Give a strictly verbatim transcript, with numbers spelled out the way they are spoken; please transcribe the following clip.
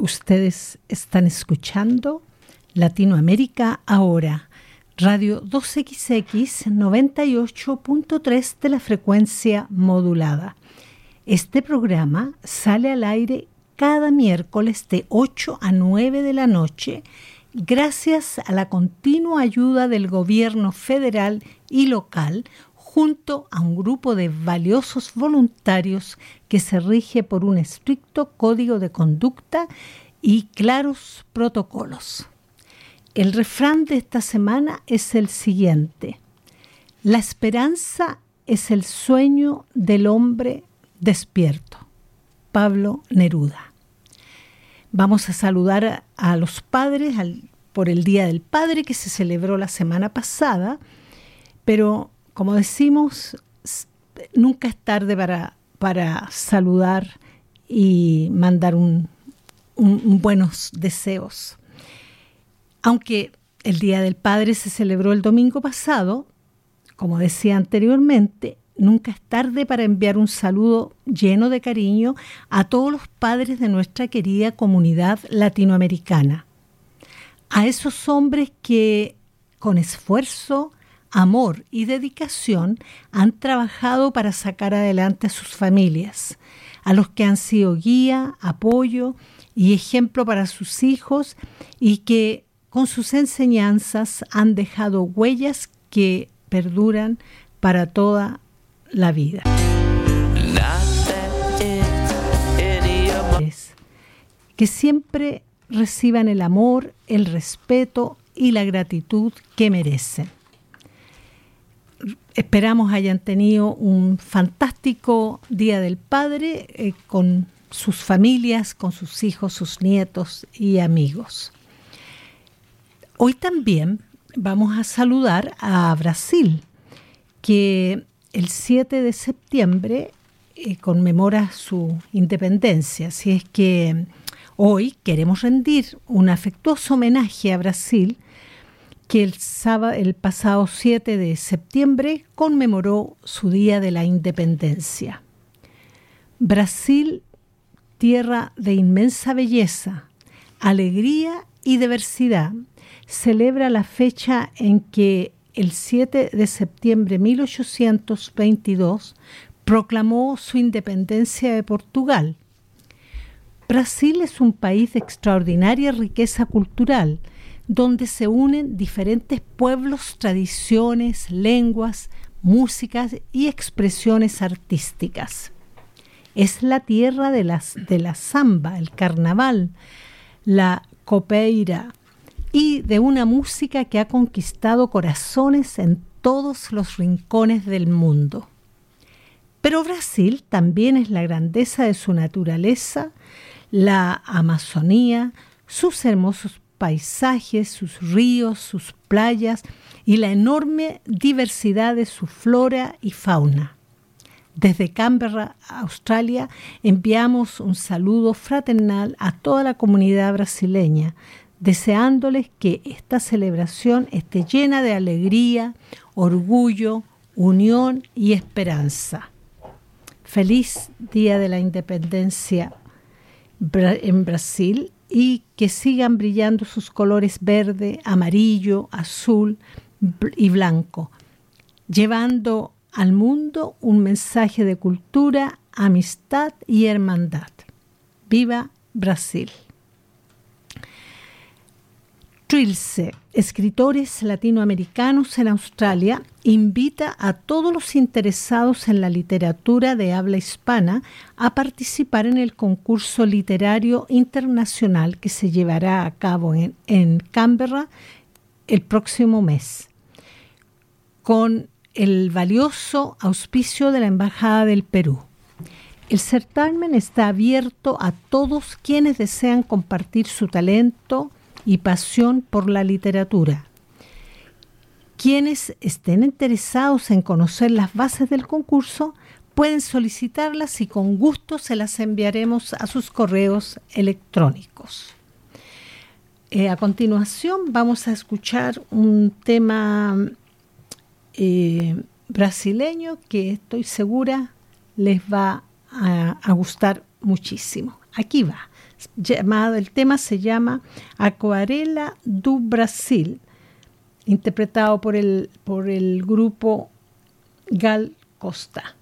Ustedes están escuchando Latinoamérica Ahora, Radio dos equis equis noventa y ocho punto tres de la frecuencia modulada. Este programa sale al aire cada miércoles de ocho a nueve de la noche, gracias a la continua ayuda del gobierno federal y local, junto a un grupo de valiosos voluntarios que se rige por un estricto código de conducta y claros protocolos. El refrán de esta semana es el siguiente: la esperanza es el sueño del hombre despierto. Pablo Neruda. Vamos a saludar a, a los padres al, por el Día del Padre que se celebró la semana pasada, pero como decimos, nunca es tarde para, para saludar y mandar un, un, un buenos deseos. Aunque el Día del Padre se celebró el domingo pasado, como decía anteriormente, nunca es tarde para enviar un saludo lleno de cariño a todos los padres de nuestra querida comunidad latinoamericana. A esos hombres que, con esfuerzo, amor y dedicación, han trabajado para sacar adelante a sus familias, a los que han sido guía, apoyo y ejemplo para sus hijos y que con sus enseñanzas han dejado huellas que perduran para toda la vida. Que siempre reciban el amor, el respeto y la gratitud que merecen. Esperamos hayan tenido un fantástico Día del Padre eh, con sus familias, con sus hijos, sus nietos y amigos. Hoy también vamos a saludar a Brasil, que el siete de septiembre eh, conmemora su independencia. Así es que hoy queremos rendir un afectuoso homenaje a Brasil, que el, sábado, el pasado siete de septiembre conmemoró su Día de la Independencia. Brasil, tierra de inmensa belleza, alegría y diversidad, celebra la fecha en que el siete de septiembre de mil ochocientos veintidós proclamó su independencia de Portugal. Brasil es un país de extraordinaria riqueza cultural, donde se unen diferentes pueblos, tradiciones, lenguas, músicas y expresiones artísticas. Es la tierra de, las, de la samba, el carnaval, la copeira y de una música que ha conquistado corazones en todos los rincones del mundo. Pero Brasil también es la grandeza de su naturaleza, la Amazonía, sus hermosos paisajes, sus ríos, sus playas y la enorme diversidad de su flora y fauna. Desde Canberra, Australia, enviamos un saludo fraternal a toda la comunidad brasileña, deseándoles que esta celebración esté llena de alegría, orgullo, unión y esperanza. Feliz Día de la Independencia en Brasil, y que sigan brillando sus colores verde, amarillo, azul y blanco, llevando al mundo un mensaje de cultura, amistad y hermandad. ¡Viva Brasil! Trilce, Escritores Latinoamericanos en Australia, invita a todos los interesados en la literatura de habla hispana a participar en el concurso literario internacional que se llevará a cabo en, en Canberra el próximo mes, con el valioso auspicio de la Embajada del Perú. El certamen está abierto a todos quienes desean compartir su talento y pasión por la literatura. Quienes estén interesados en conocer las bases del concurso pueden solicitarlas y con gusto se las enviaremos a sus correos electrónicos. Eh, a continuación vamos a escuchar un tema eh, brasileño que estoy segura les va a, a gustar muchísimo. Aquí va. Llamado, el tema se llama Acuarela do Brasil, interpretado por el, por el grupo Gal Costa.